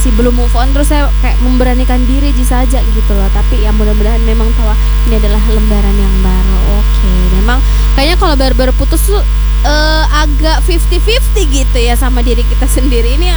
masih belum move on, terus saya kayak memberanikan diri saja gitu loh. Tapi ya mudah-mudahan memang tahu ini adalah lembaran yang baru. Oke, memang kayaknya kalau baru-baru putus tuh agak 50-50 gitu ya sama diri kita sendiri. Ini